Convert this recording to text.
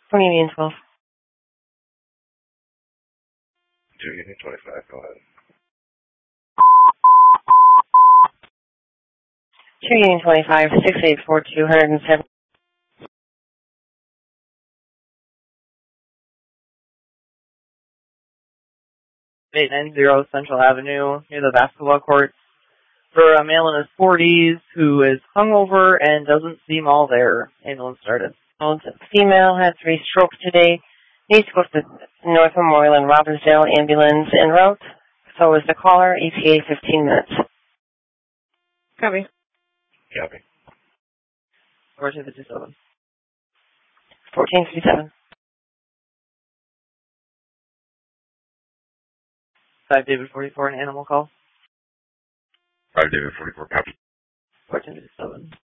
Union 12. 2 Union 25, go ahead. 2 Union 25, 684 207. 890 Central Avenue, near the basketball courts, for a male in his 40s who is hungover and doesn't seem all there. Ambulance started. Female had 3 strokes today. Needs to go to the North Memorial and Robbinsdale ambulance en route. So is the caller. ETA 15 minutes. Copy. Copy. 1457. 1457. 5 David 44, an animal call. 5 David 44, copy. 1457.